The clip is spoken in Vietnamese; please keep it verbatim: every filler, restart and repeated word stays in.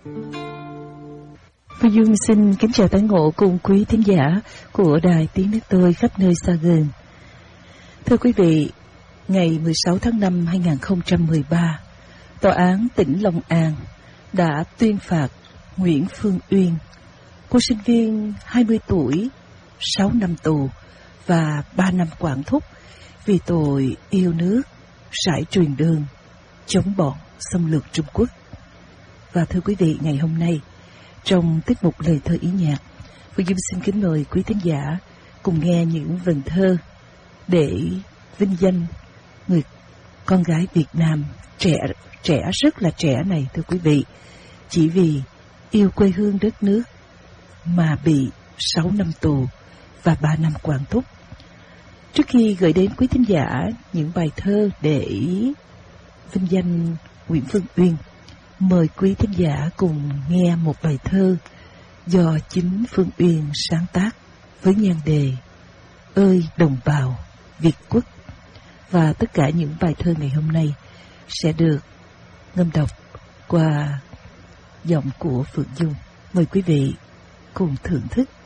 Phi Dương xin kính chào tái ngộ cùng quý thính giả của Đài Tiếng Nước Tôi khắp nơi xa gần. Thưa quý vị, ngày mười sáu tháng năm hai nghìn không trăm mười ba, Tòa án tỉnh Long An đã tuyên phạt Nguyễn Phương Uyên, cô sinh viên hai mươi tuổi, sáu năm tù và ba năm quản thúc vì tội yêu nước, rải truyền đơn, chống bọn xâm lược Trung Quốc. Và thưa quý vị, ngày hôm nay, trong tiết mục lời thơ ý nhạc, Phương Dung xin kính mời quý thính giả cùng nghe những vần thơ để vinh danh người con gái Việt Nam trẻ, trẻ rất là trẻ này, thưa quý vị, chỉ vì yêu quê hương đất nước mà bị sáu năm tù và ba năm quản thúc. Trước khi gửi đến quý thính giả những bài thơ để vinh danh Nguyễn Phương Uyên, mời quý thính giả cùng nghe một bài thơ do chính Phương Uyên sáng tác với nhan đề Ơi đồng bào Việt Quốc. Và tất cả những bài thơ ngày hôm nay sẽ được ngâm đọc qua giọng của Phượng Dung. Mời quý vị cùng thưởng thức.